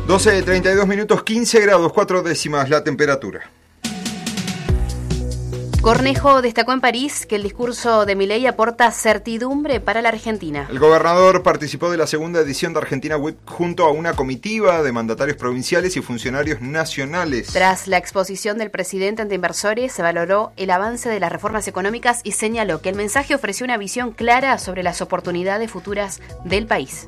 12:32 minutos, 15 grados, 4 décimas la temperatura. Cornejo destacó en París que el discurso de Milei aporta certidumbre para la Argentina. El gobernador participó de la segunda edición de Argentina Week junto a una comitiva de mandatarios provinciales y funcionarios nacionales. Tras la exposición del presidente ante inversores, se valoró el avance de las reformas económicas y señaló que el mensaje ofreció una visión clara sobre las oportunidades futuras del país.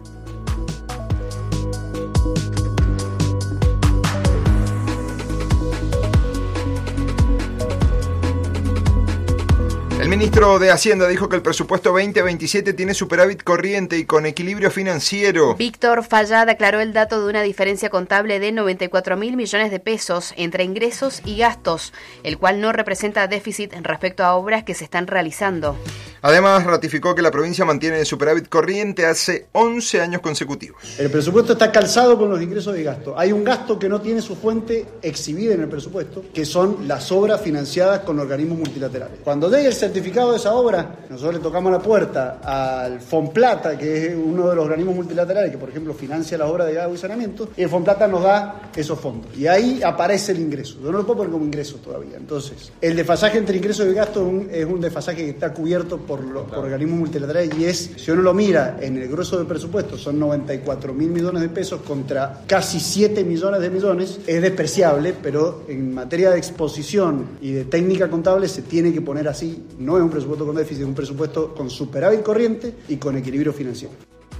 El ministro de Hacienda dijo que el presupuesto 2027 tiene superávit corriente y con equilibrio financiero. Víctor Fayad aclaró el dato de una diferencia contable de 94.000 millones de pesos entre ingresos y gastos, el cual no representa déficit respecto a obras que se están realizando. Además, ratificó que la provincia mantiene el superávit corriente hace 11 años consecutivos. El presupuesto está calzado con los ingresos y gastos. Hay un gasto que no tiene su fuente exhibida en el presupuesto, que son las obras financiadas con organismos multilaterales. Cuando llegue el certificado de esa obra, nosotros le tocamos la puerta al Fonplata, que es uno de los organismos multilaterales que, por ejemplo, financia las obras de agua y saneamiento, y el Fonplata nos da esos fondos. Y ahí aparece el ingreso. Yo no lo puedo poner como ingreso todavía. Entonces, el desfasaje entre ingresos y gastos es un desfasaje que está cubierto por organismos multilaterales y si uno lo mira en el grueso del presupuesto, son 94.000 millones de pesos contra casi 7 millones de millones. Es despreciable, pero en materia de exposición y de técnica contable se tiene que poner así. No es un presupuesto con déficit, es un presupuesto con superávit corriente y con equilibrio financiero.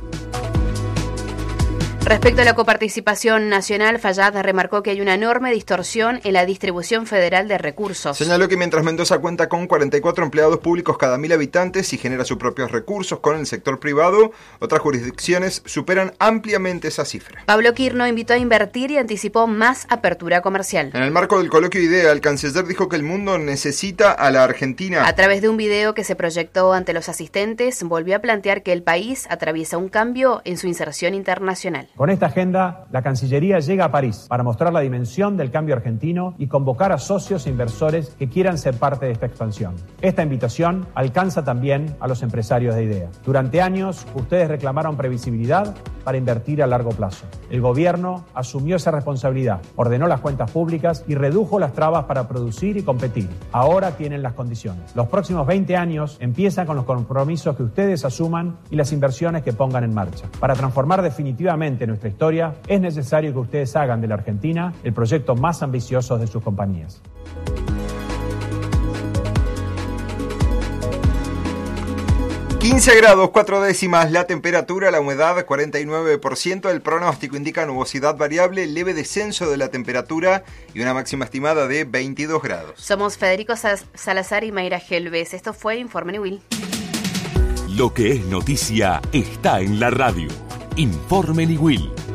Respecto a la coparticipación nacional, Fayad remarcó que hay una enorme distorsión en la distribución federal de recursos. Señaló que mientras Mendoza cuenta con 44 empleados públicos cada 1.000 habitantes y genera sus propios recursos con el sector privado, otras jurisdicciones superan ampliamente esa cifra. Pablo Quirno invitó a invertir y anticipó más apertura comercial. En el marco del coloquio IDEA, el canciller dijo que el mundo necesita a la Argentina. A través de un video que se proyectó ante los asistentes, volvió a plantear que el país atraviesa un cambio en su inserción internacional. Con esta agenda, la Cancillería llega a París para mostrar la dimensión del cambio argentino y convocar a socios e inversores que quieran ser parte de esta expansión. Esta invitación alcanza también a los empresarios de IDEA. Durante años, ustedes reclamaron previsibilidad para invertir a largo plazo. El gobierno asumió esa responsabilidad, ordenó las cuentas públicas y redujo las trabas para producir y competir. Ahora tienen las condiciones. Los próximos 20 años empiezan con los compromisos que ustedes asuman y las inversiones que pongan en marcha. Para transformar definitivamente nuestra historia, es necesario que ustedes hagan de la Argentina el proyecto más ambicioso de sus compañías. ...15 grados, 4 décimas la temperatura, la humedad 49%, el pronóstico indica nubosidad variable, leve descenso de la temperatura y una máxima estimada de 22 grados. Somos Federico Salazar y Mayra Gelves. Esto fue Informe Niwil. Lo que es noticia está en la radio. Informe Niwil.